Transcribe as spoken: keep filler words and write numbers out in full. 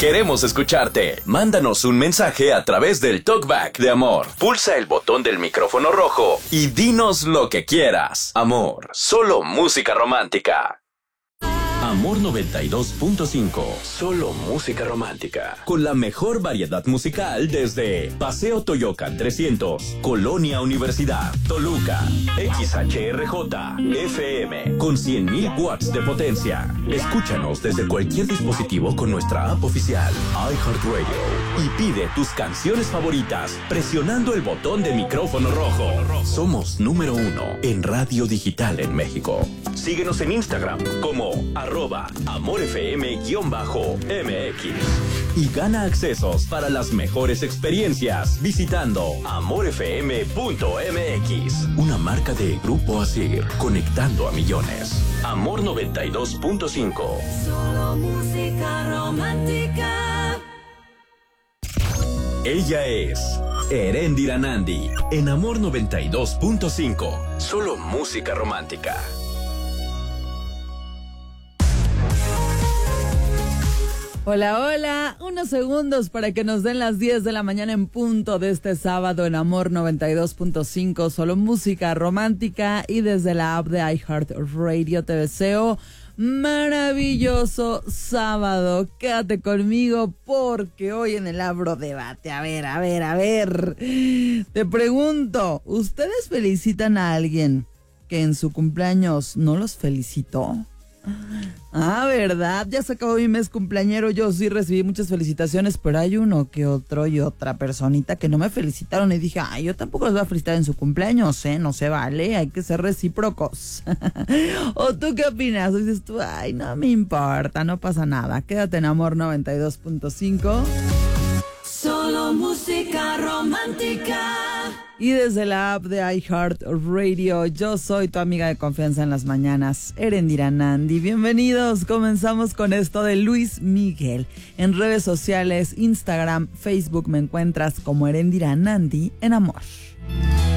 Queremos escucharte. Mándanos un mensaje a través del Talkback de Amor. Pulsa el botón del micrófono rojo y dinos lo que quieras. Amor, solo música romántica. Amor noventa y dos punto cinco. Solo música romántica. Con la mejor variedad musical desde Paseo Toyocan trescientos, Colonia Universidad, Toluca, X H R J, F M, con cien mil watts de potencia. Escúchanos desde cualquier dispositivo con nuestra app oficial, iHeartRadio. Y pide tus canciones favoritas presionando el botón de micrófono rojo. Somos número uno en radio digital en México. Síguenos en Instagram como arroba amorfm-M X y gana accesos para las mejores experiencias visitando amor f m punto m x, una marca de Grupo Asir, conectando a millones. Amor noventa y dos punto cinco. Solo música romántica. Ella es Erendira Nandi en Amor noventa y dos punto cinco. Solo música romántica. Hola, hola, unos segundos para que nos den las diez de la mañana en punto de este sábado en Amor noventa y dos punto cinco, solo música romántica, y desde la app de iHeartRadio te deseo maravilloso sábado. Quédate conmigo porque hoy en el Abro Debate, a ver, a ver, a ver, te pregunto, ¿ustedes felicitan a alguien que en su cumpleaños no los felicitó? Ah, ¿verdad? Ya se acabó mi mes cumpleañero, yo sí recibí muchas felicitaciones, pero hay uno que otro y otra personita que no me felicitaron y dije, ay, yo tampoco los voy a felicitar en su cumpleaños, ¿eh? No se vale, hay que ser recíprocos. ¿O tú qué opinas? O dices tú, ay, no me importa, no pasa nada, quédate en Amor noventa y dos punto cinco. Solo música romántica. Y desde la app de iHeartRadio, yo soy tu amiga de confianza en las mañanas, Erendira Nandi. Bienvenidos, comenzamos con esto de Luis Miguel. En redes sociales, Instagram, Facebook, me encuentras como Erendira Nandi en Amor.